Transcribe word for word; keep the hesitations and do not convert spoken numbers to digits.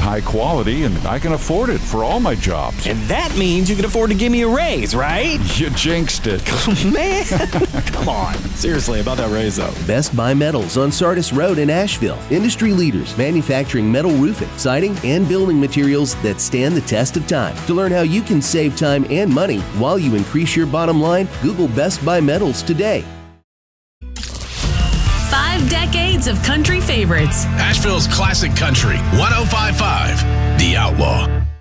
high quality, and I can afford it for all my jobs. And that means you can afford to give me a raise, right? You jinxed it. Man, come on. Seriously, about that raise, though. Best Buy Metals on Sardis Road in Asheville. Industry leaders manufacturing metal roofing, siding, and building materials that stand the test of time. To learn how you can save time and money while you increase your bottom line, Google Best Buy Metals today. Five decades of country favorites. Asheville's classic country, one oh five point five, The Outlaw.